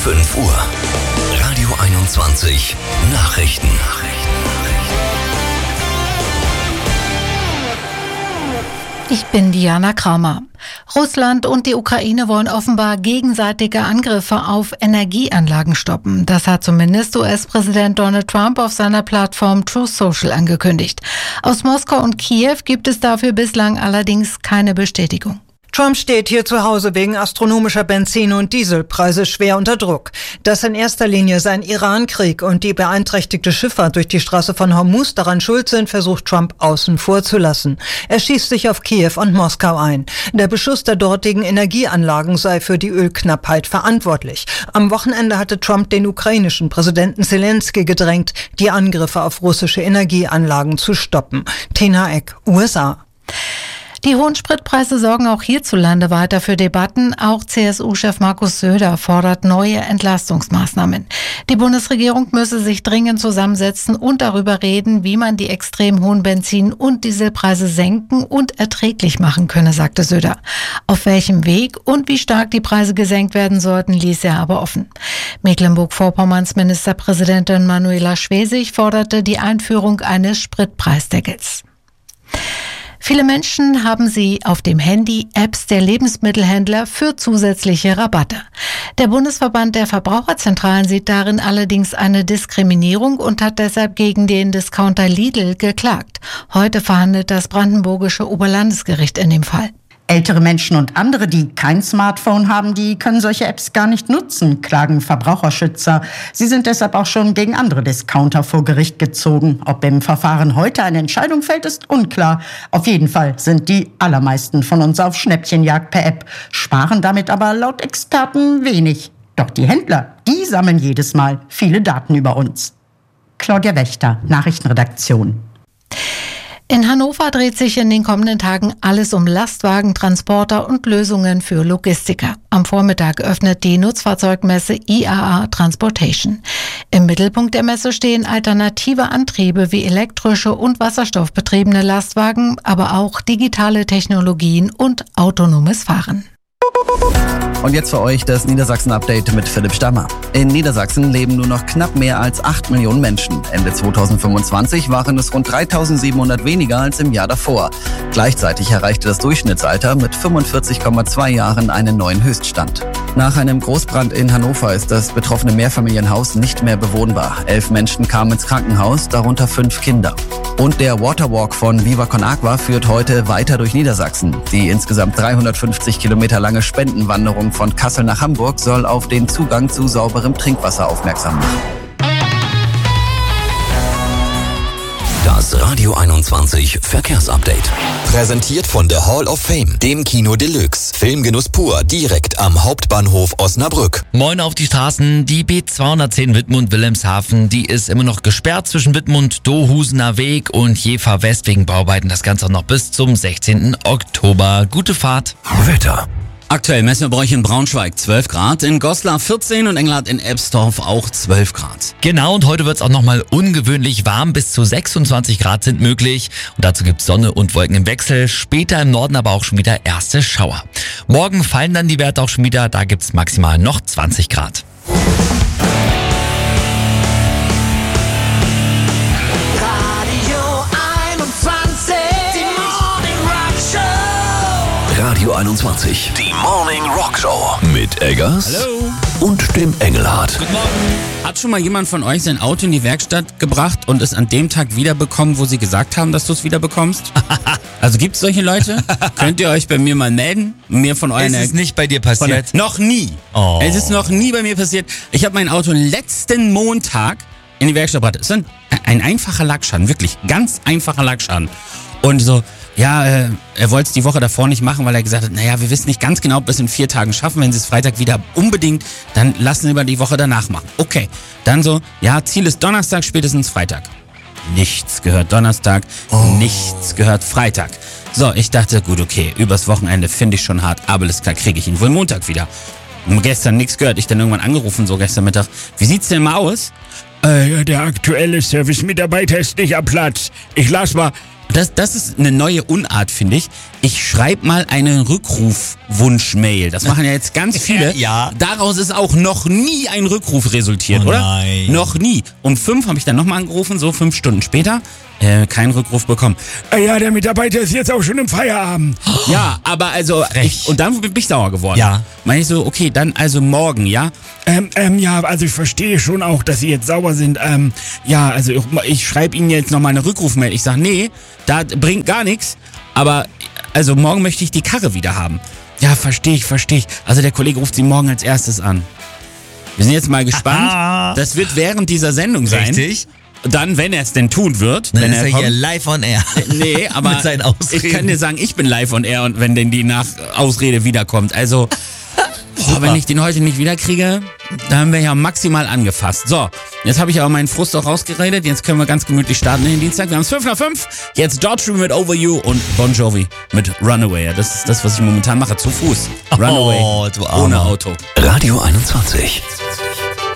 5 Uhr. Radio 21 Nachrichten. Ich bin Diana Kramer. Russland und die Ukraine wollen offenbar gegenseitige Angriffe auf Energieanlagen stoppen. Das hat zumindest US-Präsident Donald Trump auf seiner Plattform Truth Social angekündigt. Aus Moskau und Kiew gibt es dafür bislang allerdings keine Bestätigung. Trump steht hier zu Hause wegen astronomischer Benzin- und Dieselpreise schwer unter Druck. Dass in erster Linie sein Iran-Krieg und die beeinträchtigte Schifffahrt durch die Straße von Hormuz daran schuld sind, versucht Trump außen vor zu lassen. Er schießt sich auf Kiew und Moskau ein. Der Beschuss der dortigen Energieanlagen sei für die Ölknappheit verantwortlich. Am Wochenende hatte Trump den ukrainischen Präsidenten Zelensky gedrängt, die Angriffe auf russische Energieanlagen zu stoppen. Tena Eck, USA. Die hohen Spritpreise sorgen auch hierzulande weiter für Debatten. Auch CSU-Chef Markus Söder fordert neue Entlastungsmaßnahmen. Die Bundesregierung müsse sich dringend zusammensetzen und darüber reden, wie man die extrem hohen Benzin- und Dieselpreise senken und erträglich machen könne, sagte Söder. Auf welchem Weg und wie stark die Preise gesenkt werden sollten, ließ er aber offen. Mecklenburg-Vorpommerns Ministerpräsidentin Manuela Schwesig forderte die Einführung eines Spritpreisdeckels. Viele Menschen haben sie auf dem Handy Apps der Lebensmittelhändler für zusätzliche Rabatte. Der Bundesverband der Verbraucherzentralen sieht darin allerdings eine Diskriminierung und hat deshalb gegen den Discounter Lidl geklagt. Heute verhandelt das brandenburgische Oberlandesgericht in dem Fall. Ältere Menschen und andere, die kein Smartphone haben, die können solche Apps gar nicht nutzen, klagen Verbraucherschützer. Sie sind deshalb auch schon gegen andere Discounter vor Gericht gezogen. Ob im Verfahren heute eine Entscheidung fällt, ist unklar. Auf jeden Fall sind die allermeisten von uns auf Schnäppchenjagd per App, sparen damit aber laut Experten wenig. Doch die Händler, die sammeln jedes Mal viele Daten über uns. Claudia Wächter, Nachrichtenredaktion. In Hannover dreht sich in den kommenden Tagen alles um Lastwagen, Transporter und Lösungen für Logistiker. Am Vormittag öffnet die Nutzfahrzeugmesse IAA Transportation. Im Mittelpunkt der Messe stehen alternative Antriebe wie elektrische und wasserstoffbetriebene Lastwagen, aber auch digitale Technologien und autonomes Fahren. Und jetzt für euch das Niedersachsen-Update mit Philipp Stammer. In Niedersachsen leben nur noch knapp mehr als 8 Millionen Menschen. Ende 2025 waren es rund 3.700 weniger als im Jahr davor. Gleichzeitig erreichte das Durchschnittsalter mit 45,2 Jahren einen neuen Höchststand. Nach einem Großbrand in Hannover ist das betroffene Mehrfamilienhaus nicht mehr bewohnbar. 11 Menschen kamen ins Krankenhaus, darunter 5 Kinder. Und der Waterwalk von Viva Con Agua führt heute weiter durch Niedersachsen. Die insgesamt 350 Kilometer lange Spendenwanderung von Kassel nach Hamburg soll auf den Zugang zu sauberem Trinkwasser aufmerksam machen. Das Radio 21 Verkehrsupdate. Präsentiert von der Hall of Fame, dem Kino Deluxe. Filmgenuss pur, direkt am Hauptbahnhof Osnabrück. Moin auf die Straßen. Die B210 Wittmund-Wilhelmshaven, die ist immer noch gesperrt zwischen Wittmund-Dohusener Weg und Jever West wegen Bauarbeiten. Das Ganze auch noch bis zum 16. Oktober. Gute Fahrt. Wetter. Aktuell messen wir bei euch in Braunschweig 12 Grad, in Goslar 14 und Engelhardt in Ebsdorf auch 12 Grad. Genau, und heute wird es auch nochmal ungewöhnlich warm. Bis zu 26 Grad sind möglich. Und dazu gibt es Sonne und Wolken im Wechsel. Später im Norden aber auch schon wieder erste Schauer. Morgen fallen dann die Werte auch schon wieder. Da gibt es maximal noch 20 Grad. Radio 21, die Morning Rock Show mit Eggers und dem Engelhardt. Guten Morgen. Hat schon mal jemand von euch sein Auto in die Werkstatt gebracht und es an dem Tag wiederbekommen, wo sie gesagt haben, dass du es wiederbekommst? Also gibt es solche Leute? Könnt ihr euch bei mir mal melden? Mir von euren Es ist nicht bei dir passiert? Noch nie. Oh. Es ist noch nie bei mir passiert. Ich habe mein Auto letzten Montag in die Werkstatt gebracht. Es ist ein einfacher Lackschaden, wirklich ganz einfacher Lackschaden. Und so, ja, er wollte es die Woche davor nicht machen, weil er gesagt hat, naja, wir wissen nicht ganz genau, ob wir es in 4 Tagen schaffen. Wenn sie es Freitag wieder unbedingt, dann lassen wir die Woche danach machen. Okay, dann so, ja, Ziel ist Donnerstag, spätestens Freitag. Nichts gehört Donnerstag, nichts gehört Freitag. So, ich dachte, gut, okay, übers Wochenende finde ich schon hart, aber alles klar, kriege ich ihn wohl Montag wieder. Und gestern nichts gehört, ich dann irgendwann angerufen, so gestern Mittag. Wie sieht's denn mal aus? Der aktuelle Service-Mitarbeiter ist nicht am Platz. Ich las mal... Das ist eine neue Unart, finde ich. Ich schreibe mal eine Rückrufwunsch-Mail. Das machen ja jetzt ganz viele. Ja. Daraus ist auch noch nie ein Rückruf resultiert, oder? Nein. Noch nie. Um 5 habe ich dann nochmal angerufen, so 5 Stunden später. Keinen Rückruf bekommen. Ja, der Mitarbeiter ist jetzt auch schon im Feierabend. Ja, aber also, und dann bin ich sauer geworden. Ja. Meine ich so, okay, dann also morgen, ja? Ja, also ich verstehe schon auch, dass Sie jetzt sauer sind. Ja, also ich schreibe Ihnen jetzt nochmal eine Rückrufmail. Ich sage, nee, das bringt gar nichts, aber also morgen möchte ich die Karre wieder haben. Ja, verstehe ich. Also der Kollege ruft Sie morgen als erstes an. Wir sind jetzt mal gespannt. Aha. Das wird während dieser Sendung sein. Richtig. Dann, wenn er es denn tun wird. Dann wenn ist er kommt. hier live on air. Nee, aber Mit seinen Ausreden. ich kann dir sagen, ich bin live on air und wenn denn die Ausrede wiederkommt. Also, wenn ich den heute nicht wiederkriege, dann wäre ich ja maximal angefasst. So, jetzt habe ich aber meinen Frust auch rausgeredet. Jetzt können wir ganz gemütlich starten in den Dienstag. Wir haben es 5:05. Jetzt George mit Over You und Bon Jovi mit Runaway. Das ist das, was ich momentan mache. Zu Fuß. Runaway. Du Armer. Ohne Auto. Radio 21.